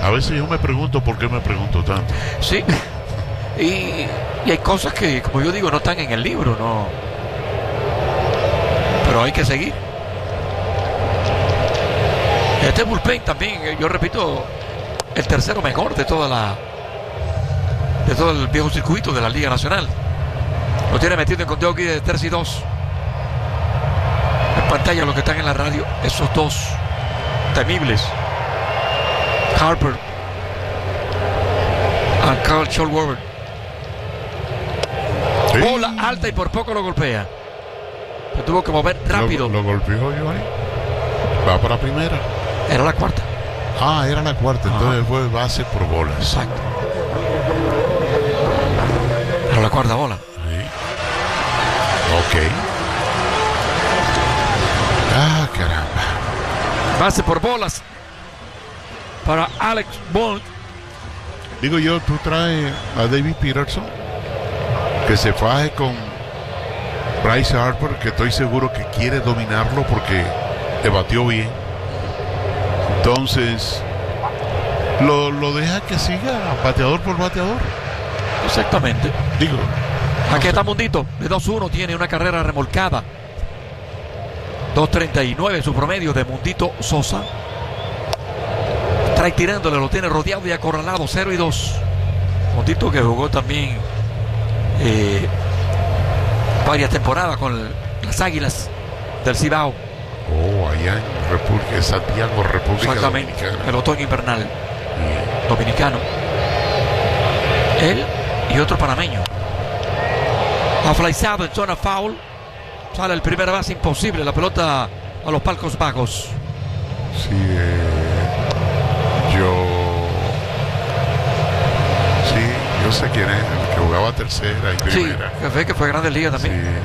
A veces yo me pregunto por qué me pregunto tanto. Sí. Y hay cosas que, como yo digo, no están en el libro, no. Pero hay que seguir. Este bullpen también, yo repito, el tercero mejor de todo el viejo circuito de la Liga Nacional. Lo tiene metido en conteo aquí de 3-2. En pantalla, los que están en la radio, esos dos temibles, Harper y Carl Schwarber. Sí. Bola alta y por poco lo golpea. Se tuvo que mover rápido. Lo golpeó yo ahí. Va para primera. Era la cuarta. Ah, era la cuarta. Entonces fue base por bolas. Exacto. Era la cuarta bola. Sí. Ok. Ah, caramba. Base por bolas para Alex Bolt. Digo yo, tú traes a David Peterson que se faje con Bryce Harper, que estoy seguro que quiere dominarlo porque te batió bien. Entonces lo deja que siga bateador por bateador. Exactamente. Digo, Aquí está Mundito, de 2-1, tiene una carrera remolcada. 2.39 su promedio de Mundito Sosa. Trae tirándole, lo tiene rodeado y acorralado, 0-2. Mundito que jugó también varias temporadas con las Águilas del Cibao. oh, allá en República, Santiago, República Exactamente, Dominicana. el otoño invernal Bien. dominicano. Él y otro panameño. Aflaizado en zona foul. Sale el primer base imposible. La pelota a los palcos bajos. Sí, yo sé quién es, el que jugaba tercera y Sí, primera. que fue Grandes Ligas Sí. también.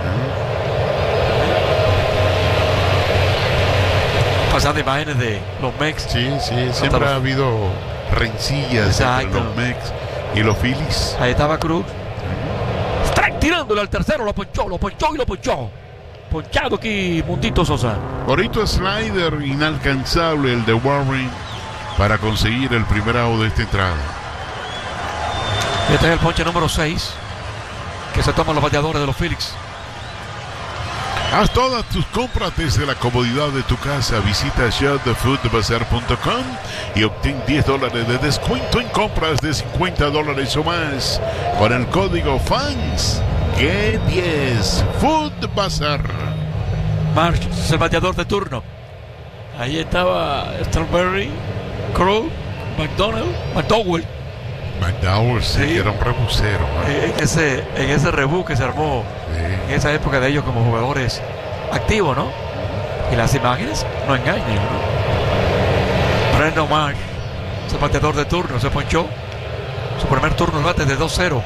Pasando imágenes de los Mex. Sí, siempre ha habido rencillas entre Exacto. los Mex y los Phillies. Ahí estaba Cruz. Strike tirándole al tercero. Lo ponchó. Ponchado aquí Mundito Sosa. Bonito slider inalcanzable el de Warren para conseguir el primer out de esta entrada. Este es el ponche número 6 que se toman los bateadores de los Phillies. Haz todas tus compras desde la comodidad de tu casa. Visita shopthefoodbazar.com y obtén $10 de descuento en compras de $50 o más con el código FANS. G10 Food Bazar. Marsh es el bateador de turno. Ahí estaba Strawberry, Crow, McDowell. McDowell sí, Sí. era un rebusero, ¿no? En ese rebú que se armó Sí. en esa época de ellos como jugadores activos, ¿no? Y las imágenes no engañan, ¿no? Brandon Marsh es el bateador de turno, se ponchó su primer turno de bate de 2-0.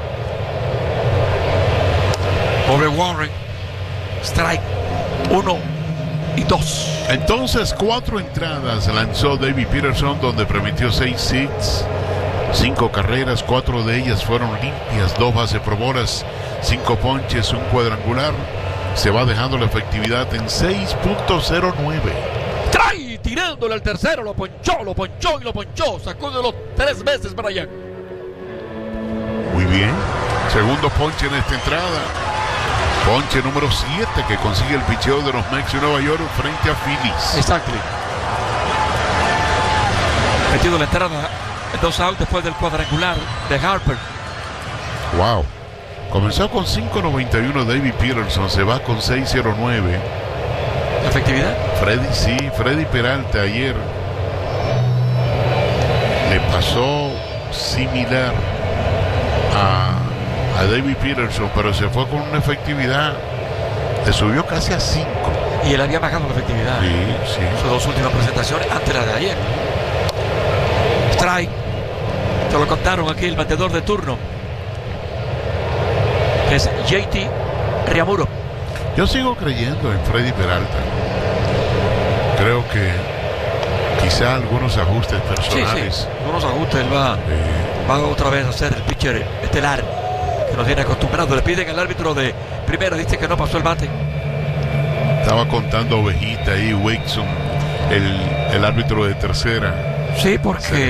Pobre Warren, strike 1 y 2. Entonces 4 entradas lanzó David Peterson, donde permitió 6 hits, 5 carreras, 4 de ellas fueron limpias, 2 bases por bolas, 5 ponches, un cuadrangular. Se va dejando la efectividad en 6.09. Trae tirándole al tercero, lo ponchó. Sacó de los 3 veces para allá. Muy bien. Segundo ponche en esta entrada. Ponche número 7 que consigue el picheo de los Mets de Nueva York frente a Phillies. Exacto. Metido la entrada, 2 outs después del cuadrangular de Harper. Wow. Comenzó con 5.91 David Peterson, se va con 6.09. Efectividad. Freddy Peralta ayer le pasó similar a David Peterson, pero se fue con una efectividad, le subió casi a 5. Y él había bajado la efectividad. Sí. Sus 2 últimas presentaciones antes de la de ayer. Strike. Se lo contaron aquí el bateador de turno. Es JT Realmuto. Yo sigo creyendo en Freddy Peralta. Creo que quizá algunos ajustes personales. Sí. Algunos ajustes, él va otra vez a ser el pitcher estelar que nos tiene acostumbrado. Le piden al árbitro de primera, dice que no pasó el bate. Estaba contando ovejita ahí, Wakeson, el árbitro de tercera. Sí, porque